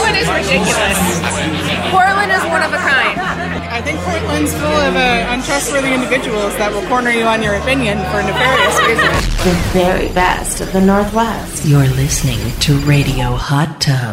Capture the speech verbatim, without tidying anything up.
Everyone is ridiculous. Portland is one of a kind. I think Portland's full of uh, untrustworthy individuals that will corner you on your opinion for nefarious reasons. The very best of the Northwest. You're listening to Radio Hot Tub.